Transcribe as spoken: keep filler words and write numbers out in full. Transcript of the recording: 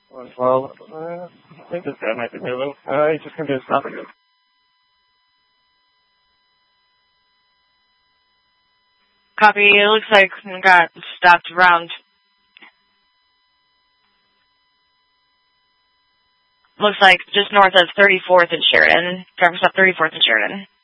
Well, uh, I think this guy might be moving. Uh, he's just gonna do a stop again. Copy. It looks like we got stopped around. Looks like just north of thirty-fourth and Sheridan. Traffic stop thirty-fourth and Sheridan.